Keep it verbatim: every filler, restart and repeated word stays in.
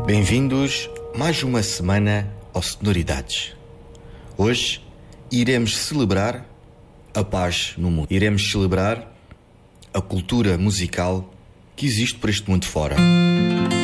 Bem-vindos mais uma semana ao Sonoridades. Hoje iremos celebrar a paz no mundo. Iremos celebrar a cultura musical que existe por este mundo fora.